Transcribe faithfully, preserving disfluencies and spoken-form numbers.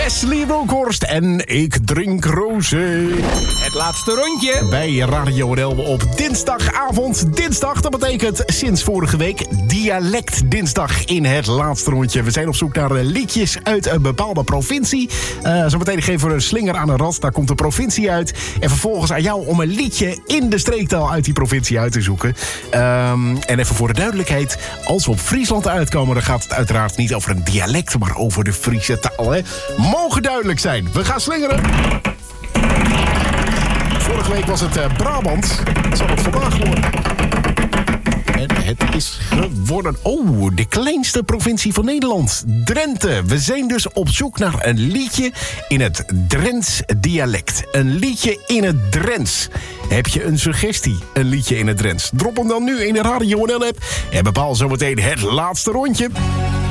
Wesley Bronkhorst en ik drink rosé. Het laatste rondje. Bij Radio N L op dinsdagavond. Dinsdag, dat betekent sinds vorige week Dialect Dinsdag in het laatste rondje. We zijn op zoek naar liedjes uit een bepaalde provincie. Uh, zometeen geven we een slinger aan een rad. Daar komt de provincie uit. En vervolgens aan jou om een liedje in de streektaal uit die provincie uit te zoeken. Um, en even voor de duidelijkheid. Als we op Friesland uitkomen, dan gaat het uiteraard niet over een dialect, maar over de Friese taal. Hè? Mogen duidelijk zijn. We gaan slingeren. Vorige week was het uh, Brabant. Dat zal het vandaag worden. En het is geworden... Oh, de kleinste provincie van Nederland. Drenthe. We zijn dus op zoek naar een liedje in het Drents dialect. Een liedje in het Drents. Heb je een suggestie? Een liedje in het Drents? Drop hem dan nu in de Radio N L app. En bepaal zometeen het laatste rondje.